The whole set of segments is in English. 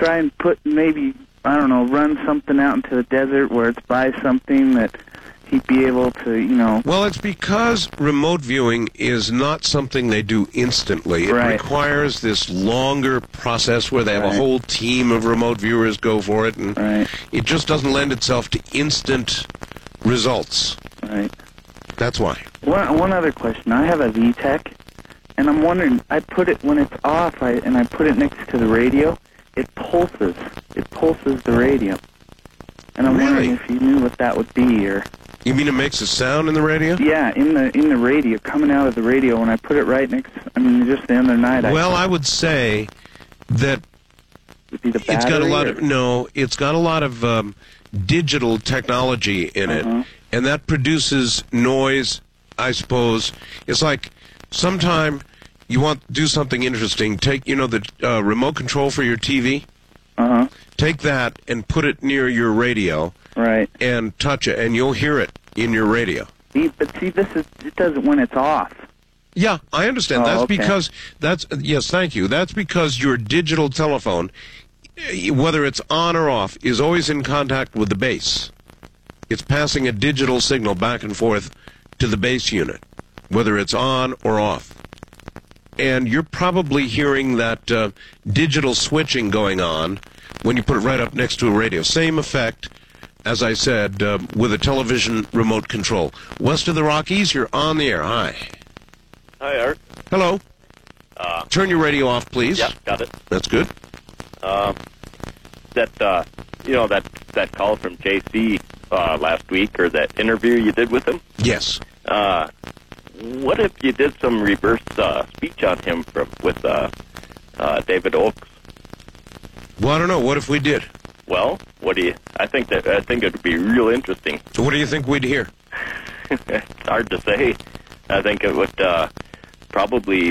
try and maybe, I don't know, run something out into the desert where it's by something that he'd be able to, Well, it's because remote viewing is not something they do instantly. It requires this longer process where they have a whole team of remote viewers go for it, and it just doesn't lend itself to instant results. Right. That's why. One other question. I have a VTech, and I'm wondering, I put it, when it's off, and I put it next to the radio, it pulses. It pulses the radio. And I'm wondering if you knew what that would be, or... You mean it makes a sound in the radio? Yeah, in the radio, coming out of the radio. When I put it right next, just the other night. I would say that it's got a lot of it's got a lot of digital technology in it, and that produces noise. I suppose it's like sometime you want to do something interesting. Take the remote control for your TV. Take that and put it near your radio. Right. And touch it, and you'll hear it in your radio. But see, it does it when it's off. Yeah, I understand. Because yes, thank you. That's because your digital telephone, whether it's on or off, is always in contact with the base. It's passing a digital signal back and forth to the base unit, whether it's on or off. And you're probably hearing that digital switching going on when you put it right up next to a radio. Same effect, as I said, with a television remote control. West of the Rockies, you're on the air. Hi. Hi, Art. Hello. Turn your radio off, please. Yeah, got it. That's good. That call from JC last week, or that interview you did with him? Yes. What if you did some reverse speech on him with David Oakes? Well, I don't know. What if we did? Well, I think it would be real interesting. So what do you think we'd hear? It's hard to say. I think it would probably,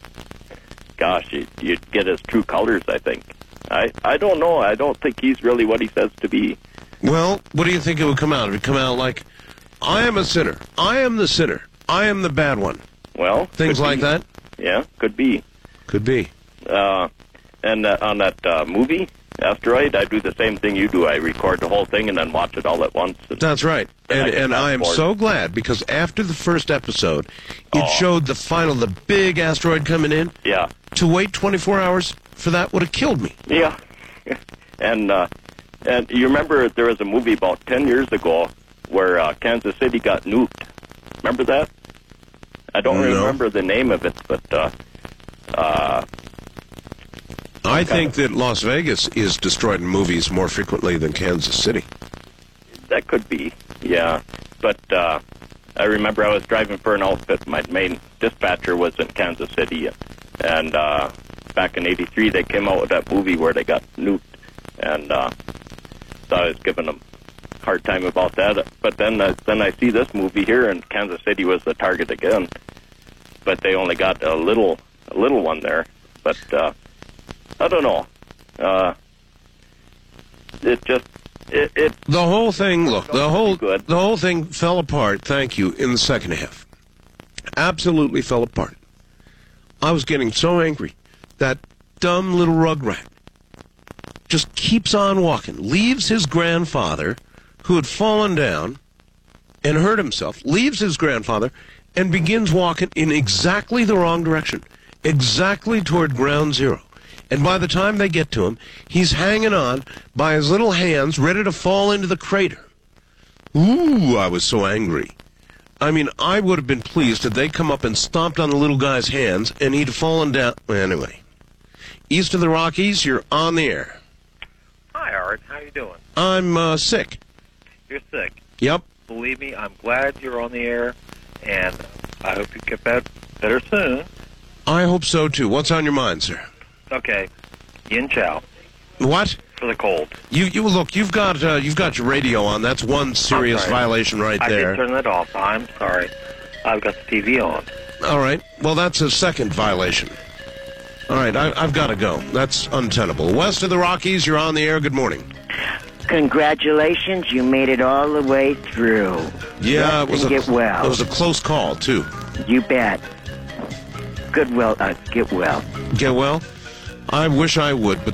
you'd get his true colors, I think. I don't know. I don't think he's really what he says to be. Well, what do you think it would come out? It would come out like, I am a sinner. I am the sinner. I am the bad one. Well, things like that? Yeah, could be. Could be. And on that movie, Asteroid, I do the same thing you do. I record the whole thing and then watch it all at once. That's right. And I am so glad, because after the first episode, it showed the big asteroid coming in. Yeah. To wait 24 hours for that would have killed me. Yeah. And you remember there was a movie about 10 years ago where Kansas City got nuked. Remember that? I don't remember the name of it, but... I think that Las Vegas is destroyed in movies more frequently than Kansas City. That could be, yeah. But I remember I was driving for an outfit. My main dispatcher was in Kansas City. And back in '83, they came out with that movie where they got nuked. And so I was giving them a hard time about that. But then I see this movie here, and Kansas City was the target again. But they only got a little one there. But... I don't know. The whole thing. Look, the whole thing fell apart. Thank you. In the second half, absolutely fell apart. I was getting so angry. That dumb little rugrat just keeps on walking. Leaves his grandfather, who had fallen down and hurt himself. Leaves his grandfather and begins walking in exactly the wrong direction, exactly toward ground zero. And by the time they get to him, he's hanging on by his little hands, ready to fall into the crater. Ooh, I was so angry. I mean, I would have been pleased if they come up and stomped on the little guy's hands and he'd fallen down. Anyway, East of the Rockies, you're on the air. Hi, Art. How you doing? I'm sick. You're sick? Yep. Believe me, I'm glad you're on the air, and I hope you get better soon. I hope so, too. What's on your mind, sir? Okay, Yin Chow. What? For the cold. You look. You've got your radio on. That's one serious violation right there. I did turn that off. I'm sorry. I've got the TV on. All right. Well, that's a second violation. All right. I've got to go. That's untenable. West of the Rockies, you're on the air. Good morning. Congratulations, you made it all the way through. Yeah, it was get well. It was a close call too. You bet. Get well. Get well? I wish I would, but